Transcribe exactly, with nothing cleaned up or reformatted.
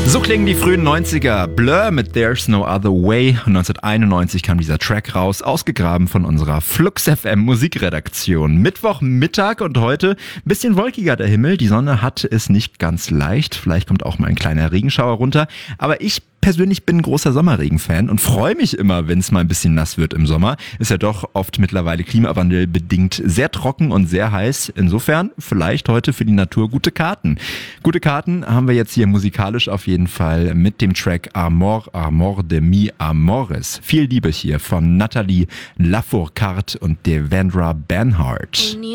So klingen die frühen neunziger. Blur mit There's No Other Way. neunzehnhunderteinundneunzig kam dieser Track raus, ausgegraben von unserer Flux F M Musikredaktion. Mittwochmittag und heute ein bisschen wolkiger der Himmel. Die Sonne hat es nicht ganz leicht. Vielleicht kommt auch mal ein kleiner Regenschauer runter. Aber ich persönlich bin ein großer Sommerregen-Fan und freue mich immer, wenn es mal ein bisschen nass wird im Sommer. Ist ja doch oft mittlerweile klimawandelbedingt sehr trocken und sehr heiß. Insofern vielleicht heute für die Natur gute Karten. Gute Karten haben wir jetzt hier musikalisch auf jeden Fall mit dem Track Amor, Amor de mi Amores. Viel Liebe hier von Nathalie Lafourcade und Devendra Banhart.